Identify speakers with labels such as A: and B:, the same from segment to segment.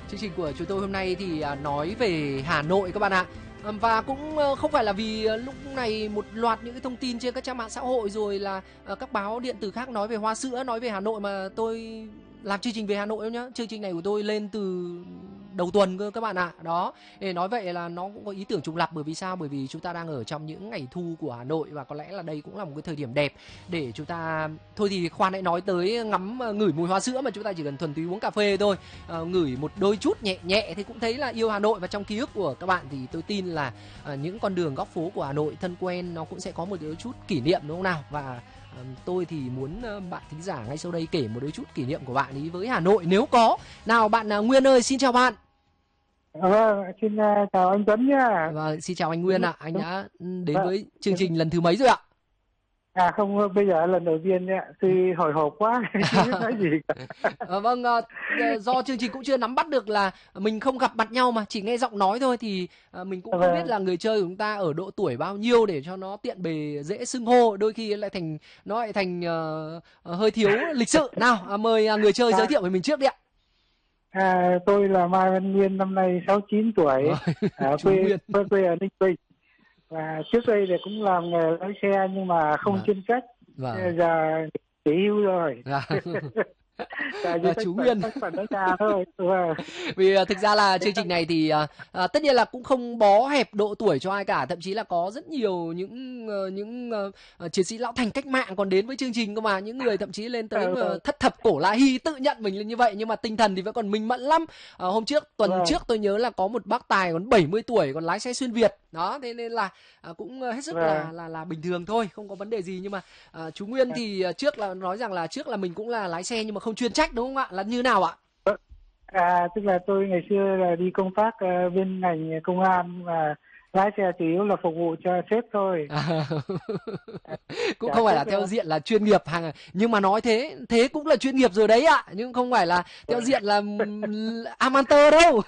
A: Chương trình của chúng tôi hôm nay thì nói về Hà Nội các bạn ạ. Và cũng không phải là vì lúc này một loạt những cái thông tin trên các trang mạng xã hội rồi là các báo điện tử khác nói về Hoa Sữa, nói về Hà Nội mà tôi làm chương trình về Hà Nội đâu nhá. Chương trình này của tôi lên từ đầu tuần cơ các bạn ạ. Đó, để nói vậy là nó cũng có ý tưởng trùng lặp, bởi vì sao? Bởi vì chúng ta đang ở trong những ngày thu của Hà Nội và có lẽ là đây cũng là một cái thời điểm đẹp để chúng ta thôi thì khoan hãy nói tới ngắm ngửi mùi hoa sữa, mà chúng ta chỉ cần thuần túy uống cà phê thôi, ngửi một đôi chút nhẹ nhẹ thì cũng thấy là yêu Hà Nội. Và trong ký ức của các bạn thì tôi tin là những con đường góc phố của Hà Nội thân quen nó cũng sẽ có một đôi chút kỷ niệm, đúng không nào? Và tôi thì muốn bạn thính giả ngay sau đây kể một đôi chút kỷ niệm của bạn ý với Hà Nội nếu có. Nào bạn Nguyên ơi, xin chào bạn.
B: Vâng, xin chào anh Tuấn nhá.
A: Vâng, xin chào anh Nguyên ạ. Anh đã đến với chương trình lần thứ mấy rồi ạ?
B: Không, bây giờ lần đầu tiên ạ, tôi hồi hộp quá, không biết nói gì cả.
A: Vâng, do chương trình cũng chưa nắm bắt được là mình không gặp mặt nhau mà chỉ nghe giọng nói thôi thì mình cũng không biết là người chơi của chúng ta ở độ tuổi bao nhiêu để cho nó tiện bề dễ xưng hô, đôi khi lại thành hơi thiếu lịch sự. Nào, mời người chơi giới thiệu về mình trước đi ạ.
B: Tôi là Mai Văn Nguyên, năm nay 69 tuổi, quê ở Ninh Bình. Và trước đây thì cũng làm nghề lái xe nhưng mà không chuyên trách. Giờ nghỉ hưu rồi.
A: Chú Nguyên.
B: Thôi.
A: Vì thực ra là chương trình này thì tất nhiên là cũng không bó hẹp độ tuổi cho ai cả, thậm chí là có rất nhiều những chiến sĩ lão thành cách mạng còn đến với chương trình cơ mà, những người thậm chí lên tới thất thập cổ la hy tự nhận mình là như vậy nhưng mà tinh thần thì vẫn còn minh mẫn lắm. Tuần trước tôi nhớ là có một bác tài còn 70 tuổi còn lái xe xuyên Việt đó, thế nên là cũng hết sức là bình thường thôi, không có vấn đề gì. Nhưng mà chú Nguyên thì trước là nói rằng là trước là mình cũng là lái xe nhưng mà không chuyên trách, đúng không ạ? Là như nào ạ?
B: Tức là tôi ngày xưa là đi công tác bên ngành công an và lái xe chủ yếu là phục vụ cho sếp thôi.
A: Cũng không phải là theo diện là chuyên nghiệp hàng, nhưng mà nói thế cũng là chuyên nghiệp rồi đấy ạ, nhưng không phải là theo diện là amateur đâu.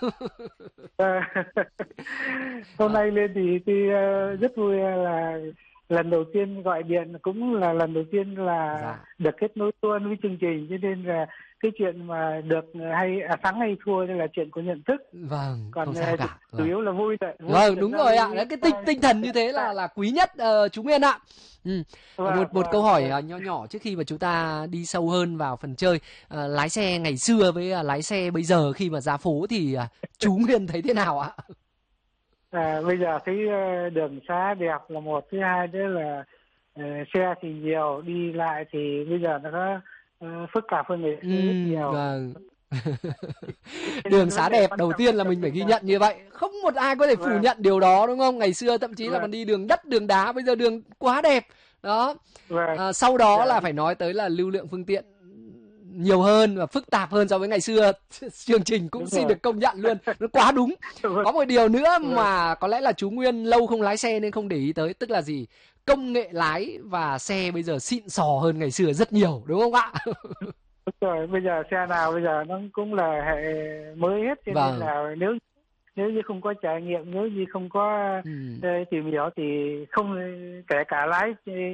B: Hôm nay lên thì tôi rất vui là lần đầu tiên gọi điện, cũng là lần đầu tiên là được kết nối luôn với chương trình, cho nên là cái chuyện mà được thắng hay thua đây là chuyện của nhận thức.
A: Vâng,
B: còn
A: không sao cả.
B: Chủ yếu là vui đấy.
A: Vâng, đúng rồi ạ. Đấy, cái tinh thần như thế là quý nhất, chú Nguyên ạ. Một câu hỏi nho nhỏ trước khi mà chúng ta đi sâu hơn vào phần chơi. Lái xe ngày xưa với lái xe bây giờ khi mà ra phố thì chú Nguyên thấy thế nào ạ?
B: Bây giờ thấy đường xá đẹp là một, thứ hai nữa là xe thì nhiều, đi lại thì bây giờ nó có phức tạp hơn ngày xưa rất nhiều.
A: Vâng. Đường xá đẹp đầu tiên là mình phải ghi nhận như vậy, không một ai có thể phủ nhận điều đó, đúng không? Ngày xưa thậm chí là còn đi đường đất đường đá, bây giờ đường quá đẹp đó. Sau đó là phải nói tới là lưu lượng phương tiện nhiều hơn và phức tạp hơn so với ngày xưa. Chương trình cũng xin được công nhận luôn, nó quá đúng. Có một điều nữa mà có lẽ là chú Nguyên lâu không lái xe nên không để ý tới, tức là gì? Công nghệ lái và xe bây giờ xịn sò hơn ngày xưa rất nhiều, đúng không ạ?
B: Đúng rồi, bây giờ xe nào bây giờ nó cũng là hệ mới hết, cho nên là nếu như không có trải nghiệm, nếu như không có tìm hiểu thì không, kể cả lái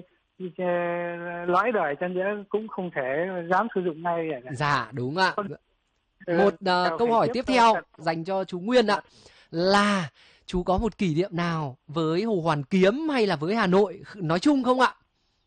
B: lõi đời chân nữa cũng không thể dám sử dụng ngay.
A: Dạ đúng ạ. Một câu hỏi tiếp theo dành cho chú Nguyên ạ, là chú có một kỷ niệm nào với Hồ Hoàn Kiếm hay là với Hà Nội nói chung không ạ?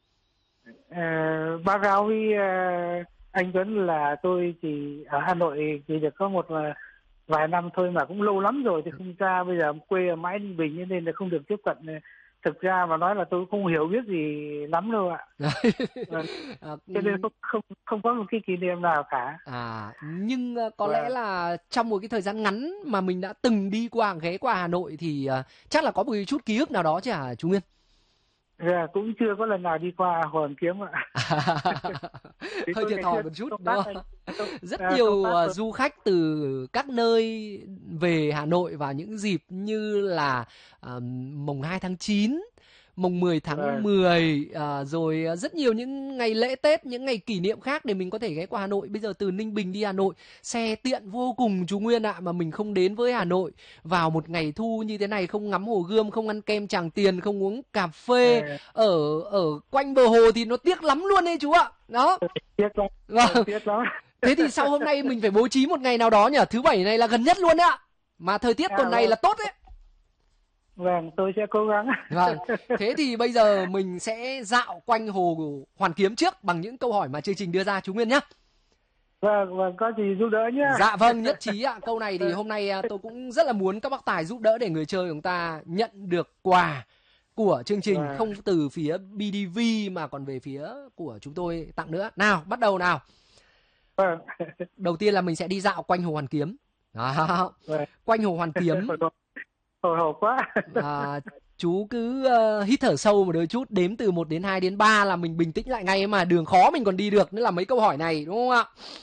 B: Báo cáo với anh Tuấn là tôi thì ở Hà Nội chỉ được có một vài năm thôi, mà cũng lâu lắm rồi thì không ra, bây giờ quê ở mãi Ninh Bình nên là không được tiếp cận. Thực ra mà nói là tôi không hiểu biết gì lắm đâu ạ. Cho nên không có một cái kỷ niệm nào cả.
A: Nhưng có lẽ là trong một cái thời gian ngắn mà mình đã từng đi qua, ghé qua Hà Nội thì chắc là có một chút ký ức nào đó chứ hả chú Nguyên?
B: Cũng chưa có lần nào đi qua Hồ Hoàn Kiếm ạ.
A: Hơi thiệt thòi một chút đúng không? Rất nhiều du khách từ các nơi về Hà Nội vào những dịp như là mùng 2 tháng 9, mùng 10 tháng 10, rồi rất nhiều những ngày lễ Tết, những ngày kỷ niệm khác để mình có thể ghé qua Hà Nội. Bây giờ từ Ninh Bình đi Hà Nội, xe tiện vô cùng chú Nguyên ạ, mà mình không đến với Hà Nội vào một ngày thu như thế này, không ngắm Hồ Gươm, không ăn kem Tràng Tiền, không uống cà phê ở quanh bờ hồ thì nó tiếc lắm luôn đấy chú ạ. Đó.
B: Tiếc lắm.
A: Thế thì sau hôm nay mình phải bố trí một ngày nào đó nhỉ? Thứ bảy này là gần nhất luôn đấy ạ. Mà thời tiết tuần này là tốt đấy.
B: Vâng, tôi sẽ cố gắng.
A: Vâng. Thế thì bây giờ mình sẽ dạo quanh Hồ Hoàn Kiếm trước bằng những câu hỏi mà chương trình đưa ra chú Nguyên nhé.
B: Vâng, có gì giúp đỡ nhé.
A: Dạ vâng, nhất trí ạ. Câu này thì hôm nay tôi cũng rất là muốn các bác tài giúp đỡ để người chơi chúng ta nhận được quà của chương trình, không từ phía BDV mà còn về phía của chúng tôi tặng nữa. Nào, bắt đầu nào.
B: Vâng.
A: Đầu tiên là mình sẽ đi dạo quanh Hồ Hoàn Kiếm. Đó. Quanh Hồ Hoàn Kiếm.
B: Hồi hộp quá.
A: Chú cứ hít thở sâu một đôi chút, đếm từ 1 đến 2 đến 3 là mình bình tĩnh lại ngay, mà đường khó mình còn đi được nữa là mấy câu hỏi này, đúng không ạ?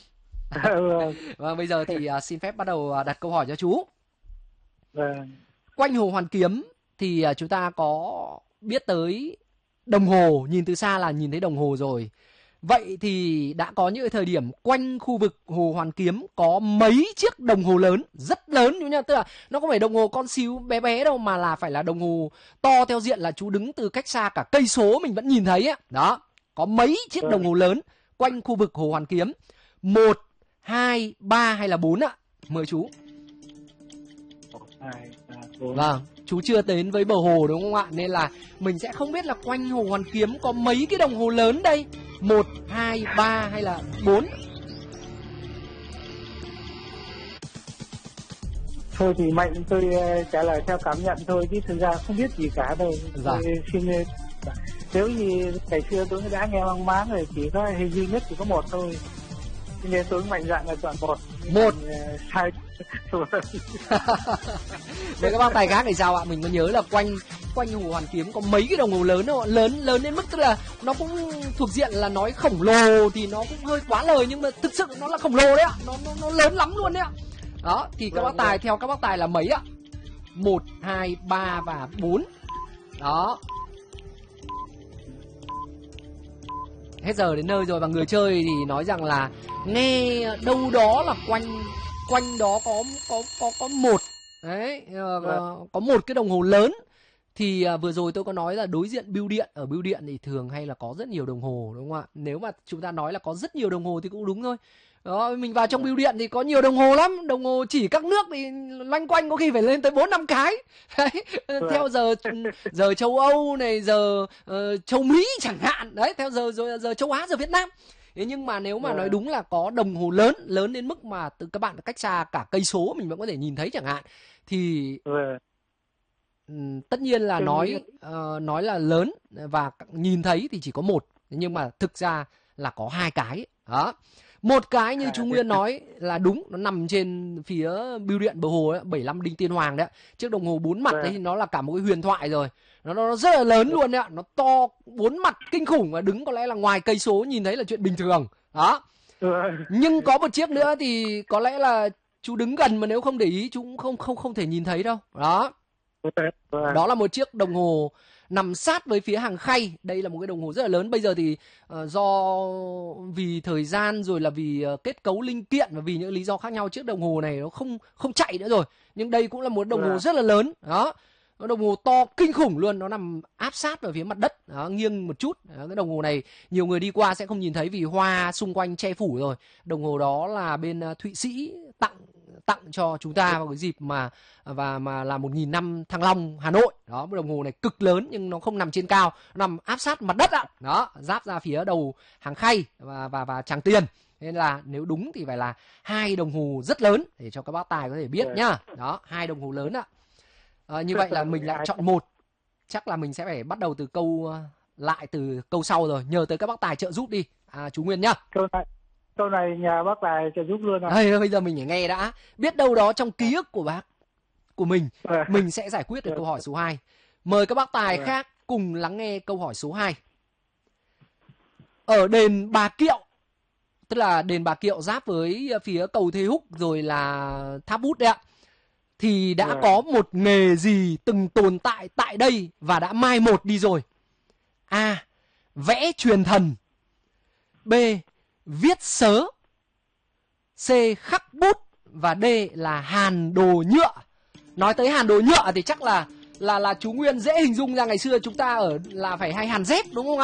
A: Và bây giờ thì xin phép bắt đầu đặt câu hỏi cho chú. Quanh Hồ Hoàn Kiếm thì chúng ta có biết tới đồng hồ, nhìn từ xa là nhìn thấy đồng hồ rồi. Vậy thì đã có những thời điểm quanh khu vực Hồ Hoàn Kiếm có mấy chiếc đồng hồ lớn, rất lớn nhá, tức là nó không phải đồng hồ con xíu bé bé đâu, mà là phải là đồng hồ to theo diện là chú đứng từ cách xa cả cây số mình vẫn nhìn thấy ấy. Đó, có mấy chiếc đồng hồ lớn quanh khu vực Hồ Hoàn Kiếm? 1, 2, 3 hay là 4 ạ? Mời chú.
B: 1, 2, 3, 4.
A: Vâng, chú chưa đến với bờ hồ đúng không ạ? Nên là mình sẽ không biết là quanh Hồ Hoàn Kiếm có mấy cái đồng hồ lớn đây. 1, 2, 3 hay là 4?
B: Thôi thì Mạnh tôi trả lời theo cảm nhận thôi, chứ thực ra không biết gì cả đâu.
A: Dạ.
B: Tôi xin, nếu như ngày xưa tôi đã nghe mang máng rồi, chỉ có hình duy nhất chỉ có 1 thôi, nên tôi mạnh dạn là chọn 1.
A: 1.
B: Sai.
A: Với các bác tài khác thì sao ạ? Mình có nhớ là quanh Hồ Hoàn Kiếm có mấy cái đồng hồ lớn không ạ? Lớn đến mức tức là nó cũng thuộc diện là nói khổng lồ thì nó cũng hơi quá lời, nhưng mà thực sự nó là khổng lồ đấy ạ. Nó lớn lắm luôn đấy ạ. Đó, thì các bác tài, theo các bác tài là mấy ạ? 1, 2, 3 và 4. Đó. Hết giờ đến nơi rồi, và người chơi thì nói rằng là nghe đâu đó là quanh đó có 1. Đấy, có 1 cái đồng hồ lớn. Thì vừa rồi tôi có nói là đối diện bưu điện, ở bưu điện thì thường hay là có rất nhiều đồng hồ, đúng không ạ? Nếu mà chúng ta nói là có rất nhiều đồng hồ thì cũng đúng thôi. Đó, mình vào trong bưu điện thì có nhiều đồng hồ lắm, đồng hồ chỉ các nước thì loanh quanh có khi phải lên tới 4-5 cái. Đấy, theo giờ châu Âu này, giờ châu Mỹ chẳng hạn. Đấy, theo giờ châu Á, giờ Việt Nam. Thế nhưng mà nếu mà nói đúng là có đồng hồ lớn đến mức mà từ các bạn cách xa cả cây số mình vẫn có thể nhìn thấy chẳng hạn, thì tất nhiên là nói là lớn và nhìn thấy thì chỉ có 1, nhưng mà thực ra là có 2 cái. Đó. 1 cái như chú Nguyên nói là đúng, nó nằm trên phía bưu điện bờ hồ ấy, 75 Đinh Tiên Hoàng đấy. Chiếc đồng hồ 4 mặt đấy thì nó là cả một cái huyền thoại rồi. Nó rất là lớn luôn đấy ạ, nó to 4 mặt kinh khủng, và đứng có lẽ là ngoài cây số nhìn thấy là chuyện bình thường. Đó. Nhưng có một chiếc nữa thì có lẽ là chú đứng gần mà nếu không để ý chú cũng không thể nhìn thấy đâu. Đó. Đó là một chiếc đồng hồ nằm sát với phía hàng khay. Đây là một cái đồng hồ rất là lớn. Bây giờ thì vì thời gian rồi là vì kết cấu linh kiện và vì những lý do khác nhau, chiếc đồng hồ này nó không chạy nữa rồi. Nhưng đây cũng là một đồng hồ rất là lớn. Đó. Nó đồng hồ to kinh khủng luôn, nó nằm áp sát vào phía mặt đất. Đó, nghiêng một chút. Đó, cái đồng hồ này nhiều người đi qua sẽ không nhìn thấy vì hoa xung quanh che phủ rồi. Đồng hồ đó là bên Thụy Sĩ tặng cho chúng ta vào cái dịp mà là 1000 năm Thăng Long Hà Nội. Đó, một đồng hồ này cực lớn nhưng nó không nằm trên cao, nó nằm áp sát mặt đất ạ. Đó, giáp ra phía đầu hàng khay và Tràng Tiền. Nên là nếu đúng thì phải là 2 đồng hồ rất lớn để cho các bác tài có thể biết nhá. Đó, 2 đồng hồ lớn ạ. Như vậy là mình lại chọn 1. Chắc là mình sẽ phải bắt đầu từ từ câu sau rồi. Nhờ tới các bác tài trợ giúp đi. Chú Nguyên nhá.
B: Câu này nhờ bác tài trợ giúp luôn à?
A: Bây giờ mình phải nghe đã. Biết đâu đó trong ký ức của bác, của mình sẽ giải quyết được câu hỏi số 2. Mời các bác tài khác cùng lắng nghe câu hỏi số 2. Ở đền Bà Kiệu, tức là đền Bà Kiệu giáp với phía cầu Thê Húc rồi là Tháp Bút đấy ạ, thì đã có một nghề gì từng tồn tại đây và đã mai một đi rồi? A. Vẽ truyền thần. B. Viết sớ. C. Khắc bút. Và D là hàn đồ nhựa. Nói tới hàn đồ nhựa thì chắc là chú Nguyên dễ hình dung ra ngày xưa chúng ta là phải hay hàn dép, đúng không ạ?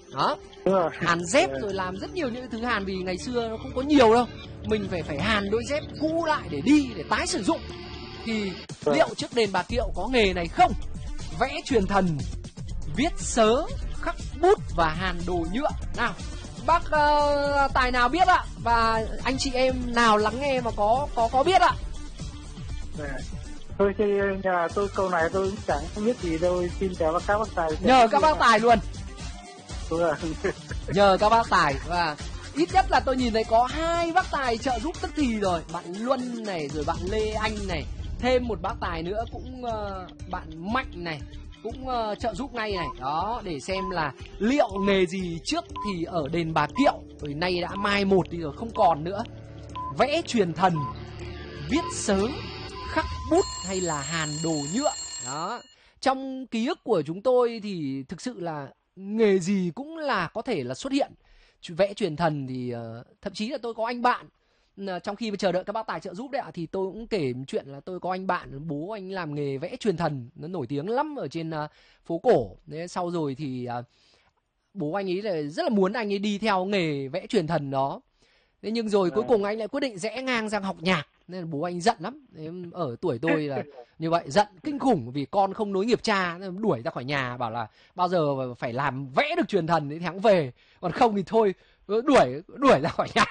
A: Đó,
B: Đúng rồi.
A: hàn dép rồi làm rất nhiều những thứ hàn, vì ngày xưa nó không có nhiều đâu, mình phải hàn đôi dép cũ lại để đi, để tái sử dụng. Thì liệu trước đền Bà Kiệu có nghề này không? Vẽ truyền thần, viết sớ, khắc bút và hàn đồ nhựa. Nào, bác Tài nào biết ạ? Và anh chị em nào lắng nghe mà có biết ạ?
B: Tôi thì nhà tôi câu này tôi cũng chẳng biết gì đâu, xin chào các bác Tài.
A: Nhờ các bác Tài luôn.
B: Đúng rồi.
A: Nhờ các bác Tài, và ít nhất là tôi nhìn thấy có 2 bác Tài trợ giúp tức thì rồi. Bạn Luân này, rồi bạn Lê Anh này, thêm một bác Tài nữa cũng bạn Mạnh này cũng trợ giúp ngay này. Đó, để xem là liệu nghề gì trước thì ở đền Bà Kiệu, rồi nay đã mai một đi rồi, không còn nữa. Vẽ truyền thần, viết sớ, khắc bút hay là hàn đồ nhựa. Đó, trong ký ức của chúng tôi thì thực sự là nghề gì cũng là có thể là xuất hiện. Vẽ truyền thần thì thậm chí là tôi có anh bạn, trong khi mà chờ đợi các bác Tài trợ giúp đấy ạ, thì tôi cũng kể chuyện là tôi có anh bạn, bố anh làm nghề vẽ truyền thần, nó nổi tiếng lắm ở trên phố cổ. Thế sau rồi thì bố anh ấy là rất là muốn anh ấy đi theo nghề vẽ truyền thần đó. Thế nhưng rồi cuối cùng anh lại quyết định rẽ ngang sang học nhạc, nên là bố anh giận lắm. Thế ở tuổi tôi là như vậy, giận kinh khủng vì con không nối nghiệp cha, đuổi ra khỏi nhà, bảo là bao giờ phải làm vẽ được truyền thần thì hắn về, còn không thì thôi, đuổi ra khỏi nhà.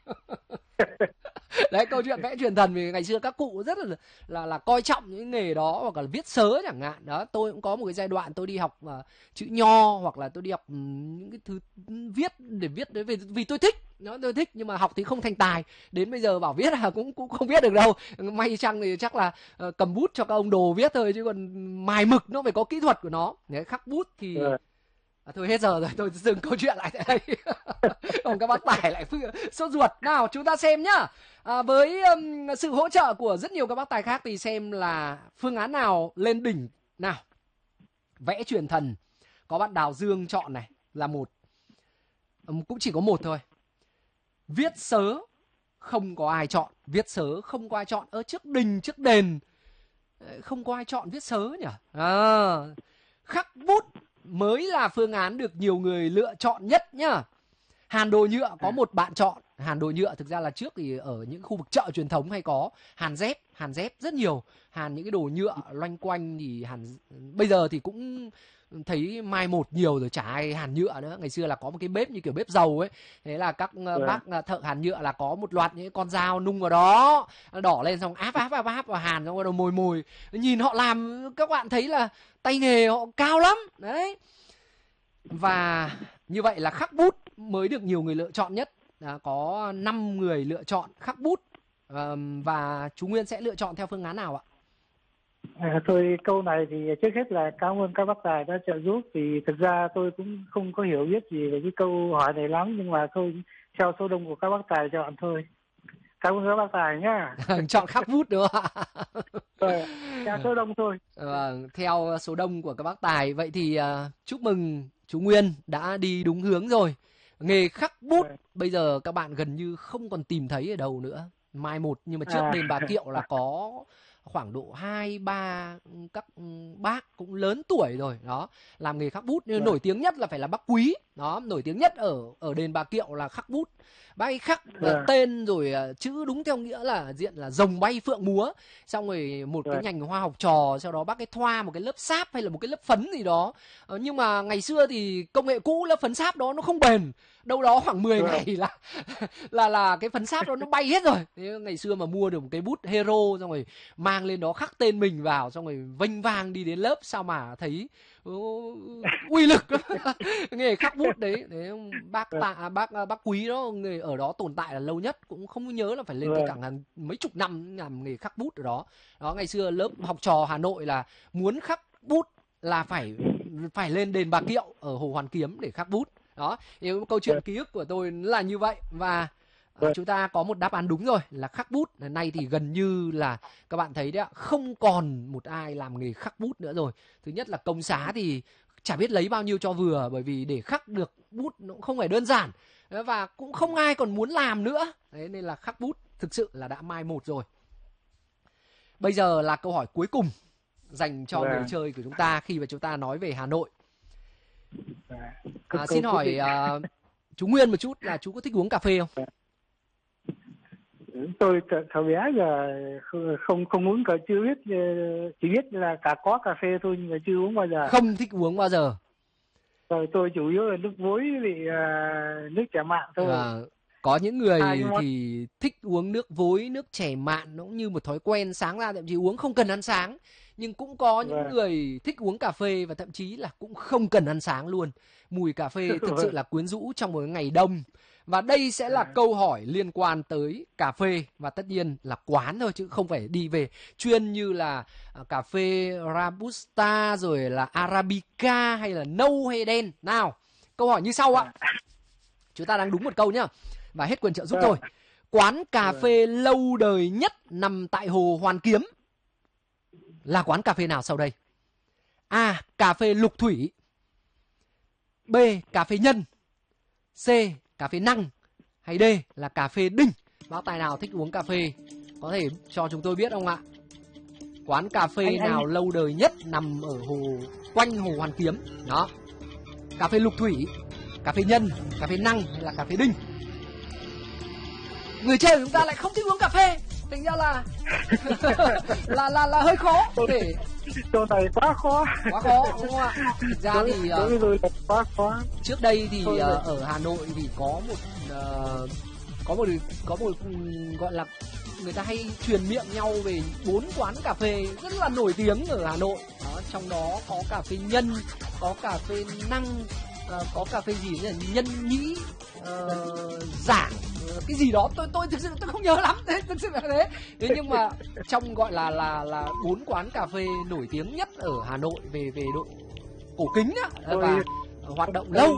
A: Đấy, câu chuyện vẽ truyền thần, vì ngày xưa các cụ rất là coi trọng những nghề đó, hoặc là viết sớ chẳng hạn. Đó, tôi cũng có một cái giai đoạn tôi đi học chữ nho, hoặc là tôi đi học những cái thứ viết để viết đấy, vì tôi thích nó, tôi thích, nhưng mà học thì không thành tài, đến bây giờ bảo viết là cũng không viết được đâu. May chăng thì chắc là cầm bút cho các ông đồ viết thôi, chứ còn mài mực nó phải có kỹ thuật của nó. Đấy, khắc bút thì thôi hết giờ rồi, tôi dừng câu chuyện lại tại đây. Còn các bác Tài lại sốt ruột. Nào, chúng ta xem nhá. Với sự hỗ trợ của rất nhiều các bác Tài khác thì xem là phương án nào lên đỉnh. Nào, vẽ truyền thần, có bạn Đào Dương chọn này là một, cũng chỉ có một thôi. Viết sớ, không có ai chọn. Viết sớ không có ai chọn. Ở trước đình, trước đền không có ai chọn viết sớ nhỉ. Khắc bút mới là phương án được nhiều người lựa chọn nhất nhá. Hàn đồ nhựa có một bạn chọn. Hàn đồ nhựa thực ra là trước thì ở những khu vực chợ truyền thống hay có. Hàn dép rất nhiều. Hàn những cái đồ nhựa loanh quanh thì bây giờ thì cũng thấy mai một nhiều rồi, chả ai hàn nhựa nữa. Ngày xưa là có một cái bếp như kiểu bếp dầu ấy, thế là các bác thợ hàn nhựa là có một loạt những con dao nung vào đó, đỏ lên xong áp và hàn, xong rồi mồi. Nhìn họ làm các bạn thấy là tay nghề họ cao lắm đấy. Và như vậy là khắc bút mới được nhiều người lựa chọn nhất. Có 5 người lựa chọn khắc bút. Và chú Nguyên sẽ lựa chọn theo phương án nào ạ?
B: Tôi câu này thì trước hết là cảm ơn các bác Tài đã trợ giúp, vì thực ra tôi cũng không có hiểu biết gì về cái câu hỏi này lắm, nhưng mà tôi theo số đông của các bác Tài chọn thôi. Cảm ơn các bác Tài nhá.
A: Chọn khắc bút đúng không ạ?
B: Theo số đông thôi.
A: Theo số đông của các bác Tài. Vậy thì chúc mừng chú Nguyên đã đi đúng hướng rồi. Nghề khắc bút bây giờ các bạn gần như không còn tìm thấy ở đâu nữa, mai một. Nhưng mà trước đền Bà Kiệu là có khoảng độ 2-3 các bác cũng lớn tuổi rồi đó làm nghề khắc bút. Nhưng nổi tiếng nhất là phải là bác Quý đó, nổi tiếng nhất ở đền Bà Kiệu là khắc bút. Bác ấy khắc tên rồi chữ đúng theo nghĩa là diện là rồng bay phượng múa, xong rồi một cái nhành hoa học trò, sau đó bác ấy thoa một cái lớp sáp hay là một cái lớp phấn gì đó. Nhưng mà ngày xưa thì công nghệ cũ, lớp phấn sáp đó nó không bền, đâu đó khoảng 10 ngày là cái phấn sáp đó nó bay hết rồi. Thế ngày xưa mà mua được một cái bút hero xong rồi mang lên đó khắc tên mình vào, xong rồi vênh vang đi đến lớp, sao mà thấy uy lực. Nghề khắc bút đấy. Bác Quý đó, nghề ở đó tồn tại là lâu nhất, cũng không nhớ là phải lên tới cả mấy chục năm làm nghề khắc bút ở đó. Đó, ngày xưa lớp học trò Hà Nội là muốn khắc bút là phải lên đền Bà Kiệu ở Hồ Hoàn Kiếm để khắc bút. Đó, thì câu chuyện ký ức của tôi là như vậy. Và chúng ta có một đáp án đúng rồi là khắc bút. Nay thì gần như là các bạn thấy đấy ạ, không còn một ai làm nghề khắc bút nữa rồi. Thứ nhất là công giá thì chả biết lấy bao nhiêu cho vừa, bởi vì để khắc được bút nó cũng không phải đơn giản, và cũng không ai còn muốn làm nữa. Đấy, nên là khắc bút thực sự là đã mai một rồi. Bây giờ là câu hỏi cuối cùng dành cho người chơi của chúng ta khi mà chúng ta nói về Hà Nội.
B: cực
A: Xin
B: cầu
A: hỏi chú Nguyên một chút là chú có thích uống cà phê không?
B: Tôi thời bé giờ không uống, cả chưa biết, chỉ biết là có cà phê thôi nhưng mà chưa uống bao giờ.
A: Không thích uống bao giờ.
B: Rồi tôi chủ yếu là nước muối với nước chè mạn thôi.
A: Có những người thì thích uống nước vối, nước chè mạn, nó cũng như một thói quen, sáng ra thậm chí uống không cần ăn sáng. Nhưng cũng có những người thích uống cà phê và thậm chí là cũng không cần ăn sáng luôn. Mùi cà phê thực sự là quyến rũ trong một ngày đông. Và đây sẽ là câu hỏi liên quan tới cà phê, và tất nhiên là quán thôi chứ không phải đi về chuyên như là cà phê Robusta rồi là Arabica hay là nâu hay đen. Nào, câu hỏi như sau ạ. Chúng ta đang đúng một câu nhá, và hết quyền trợ giúp thôi. Quán cà phê lâu đời nhất nằm tại Hồ Hoàn Kiếm là quán cà phê nào sau đây? A. Cà phê Lục Thủy. B. Cà phê Nhân. C. Cà phê Năng. Hay D là cà phê Đinh. Bác tài nào thích uống cà phê có thể cho chúng tôi biết không ạ? Quán cà phê nào lâu đời nhất nằm ở quanh Hồ Hoàn Kiếm? Đó. Cà phê Lục Thủy, cà phê Nhân, cà phê Năng hay là cà phê Đinh? Người chơi chúng ta lại không thích uống cà phê, thành ra là là hơi khó để.
B: Câu này quá khó
A: đúng không ạ? Thực ra thì
B: đối với tôi quá khó.
A: Trước đây thì ở Hà Nội thì có một gọi là người ta hay truyền miệng nhau về 4 quán cà phê rất là nổi tiếng ở Hà Nội. Đó, trong đó có cà phê Nhân, có cà phê Năng, có cà phê gì nữa, Nhân Nhĩ, Giảng, cái gì đó tôi thực sự tôi không nhớ lắm, thực sự là thế. Thế nhưng mà trong gọi là 4 quán cà phê nổi tiếng nhất ở Hà Nội về độ cổ kính á, và hoạt động lâu.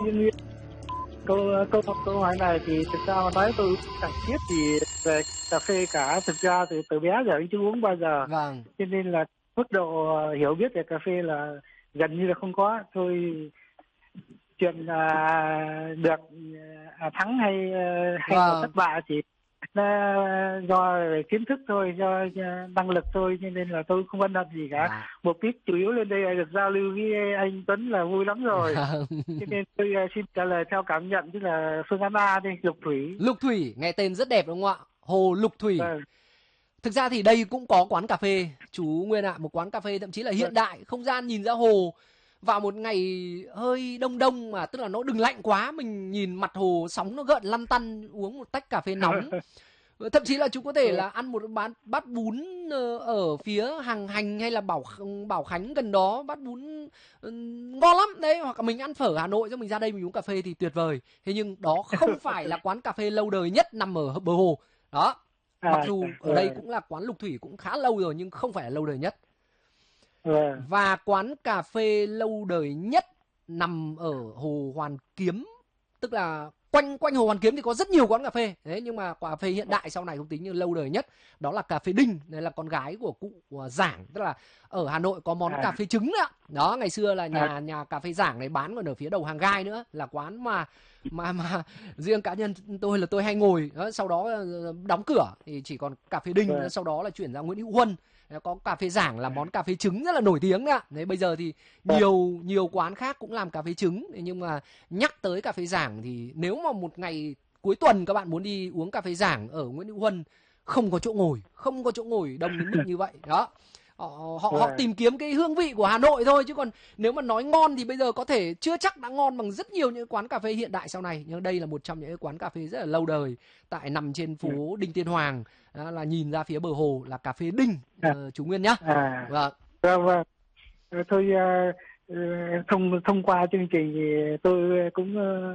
B: Câu hỏi này thì thực ra mà nói tôi chẳng biết gì về cà phê cả. Thực ra từ bé giờ chưa uống bao giờ.
A: Vâng.
B: Cho nên là mức độ hiểu biết về cà phê là gần như là không có. Tôi chuyện được thắng hay là thất bại chỉ do kiến thức thôi, do năng lực thôi, cho nên là tôi không quan tâm gì cả. Mục đích chủ yếu lên đây là được giao lưu với anh Tuấn là vui lắm rồi. Cho nên tôi xin trả lời theo cảm nhận, tức là phương án A đi, Lục Thủy.
A: Lục Thủy nghe tên rất đẹp đúng không ạ? Hồ Lục Thủy. Thực ra thì đây cũng có quán cà phê chú Nguyên ạ, một quán cà phê thậm chí là hiện đại, không gian nhìn ra hồ. Vào một ngày hơi đông mà tức là nó đừng lạnh quá, mình nhìn mặt hồ sóng nó gợn lăn tăn, uống một tách cà phê nóng. Thậm chí là chú có thể là ăn một bát bún ở phía Hàng Hành hay là Bảo Khánh gần đó, bát bún ngon lắm đấy. Hoặc là mình ăn phở Hà Nội, cho mình ra đây mình uống cà phê thì tuyệt vời. Thế nhưng đó không phải là quán cà phê lâu đời nhất nằm ở bờ hồ. Đó. Mặc dù ở đây cũng là quán Lục Thủy cũng khá lâu rồi nhưng không phải là lâu đời nhất. Và quán cà phê lâu đời nhất nằm ở Hồ Hoàn Kiếm, tức là quanh Hồ Hoàn Kiếm thì có rất nhiều quán cà phê. Đấy, nhưng mà cà phê hiện đại sau này không tính như lâu đời nhất, đó là cà phê Đinh. Đây là con gái của cụ Giảng, tức là ở Hà Nội có món cà phê trứng đó. Đó, ngày xưa là nhà cà phê Giảng này bán còn ở phía đầu Hàng Gai nữa, là quán mà riêng cá nhân tôi là tôi hay ngồi. Đó, sau đó đóng cửa thì chỉ còn cà phê Đinh, sau đó là chuyển ra Nguyễn Hữu Huân. Có cà phê Giảng là món cà phê trứng rất là nổi tiếng đấy ạ. Đấy, bây giờ thì nhiều quán khác cũng làm cà phê trứng, nhưng mà nhắc tới cà phê Giảng thì nếu mà một ngày cuối tuần các bạn muốn đi uống cà phê Giảng ở Nguyễn Hữu Huân, không có chỗ ngồi đông đến mức như vậy. Đó. Họ tìm kiếm cái hương vị của Hà Nội thôi, chứ còn nếu mà nói ngon thì bây giờ có thể chưa chắc đã ngon bằng rất nhiều những quán cà phê hiện đại sau này. Nhưng đây là một trong những quán cà phê rất là lâu đời, tại nằm trên phố Đinh Tiên Hoàng, là nhìn ra phía bờ hồ, là cà phê Đinh. Chú Nguyên nhá.
B: Vâng. Thôi thông qua chương trình thì tôi cũng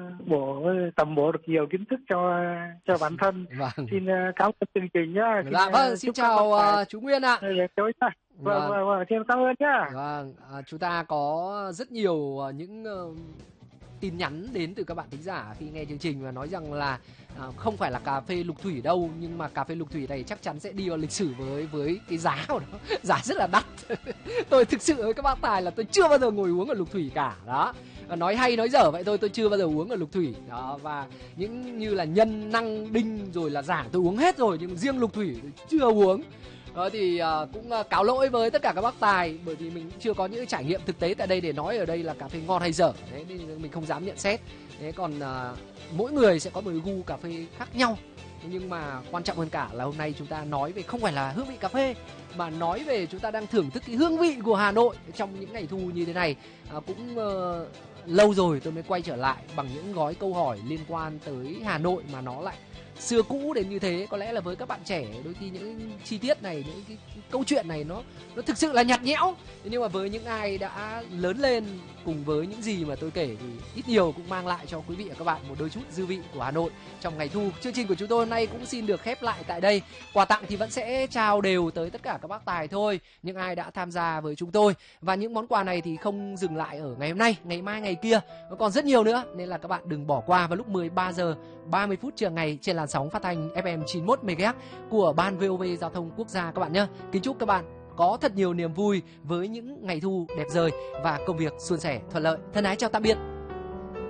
B: tầm bổ được nhiều kiến thức cho bản thân. Xin cảm ơn chương trình nhá.
A: Xin chào chú Nguyên ạ.
B: Vâng, xin cảm ơn nhá.
A: Chúng ta có rất nhiều những tin nhắn đến từ các bạn thính giả khi nghe chương trình và nói rằng là không phải là cà phê Lục Thủy đâu, nhưng mà cà phê Lục Thủy này chắc chắn sẽ đi vào lịch sử với cái giá của nó, giá rất là đắt. Tôi thực sự với các bác tài là tôi chưa bao giờ ngồi uống ở Lục Thủy cả. Đó, nói hay nói dở vậy thôi, tôi chưa bao giờ uống ở Lục Thủy. Đó, và những như là Nhân, Năng, Đinh rồi là Giảng tôi uống hết rồi, nhưng riêng Lục Thủy tôi chưa uống. Đó thì cũng cáo lỗi với tất cả các bác tài, bởi vì mình cũng chưa có những trải nghiệm thực tế tại đây để nói ở đây là cà phê ngon hay dở. Đấy, nên mình không dám nhận xét. Thế còn mỗi người sẽ có một gu cà phê khác nhau. Nhưng mà quan trọng hơn cả là hôm nay chúng ta nói về không phải là hương vị cà phê, mà nói về chúng ta đang thưởng thức cái hương vị của Hà Nội trong những ngày thu như thế này. Cũng lâu rồi tôi mới quay trở lại bằng những gói câu hỏi liên quan tới Hà Nội mà nó lại xưa cũ đến như thế. Có lẽ là với các bạn trẻ đôi khi những chi tiết này, những cái câu chuyện này nó thực sự là nhạt nhẽo. Nhưng mà với những ai đã lớn lên cùng với những gì mà tôi kể thì ít nhiều cũng mang lại cho quý vị và các bạn một đôi chút dư vị của Hà Nội trong ngày thu. Chương trình của chúng tôi hôm nay cũng xin được khép lại tại đây. Quà tặng thì vẫn sẽ trao đều tới tất cả các bác tài thôi, những ai đã tham gia với chúng tôi. Và những món quà này thì không dừng lại ở ngày hôm nay, ngày mai, ngày kia, nó còn rất nhiều nữa, nên là các bạn đừng bỏ qua vào lúc 13 giờ 30 phút trưa ngày trên làn sóng phát thanh FM 91 MHz của Ban VOV Giao thông Quốc gia các bạn nhé. Kính chúc các bạn có thật nhiều niềm vui với những ngày thu đẹp trời và công việc suôn sẻ thuận lợi. Thân ái chào tạm biệt.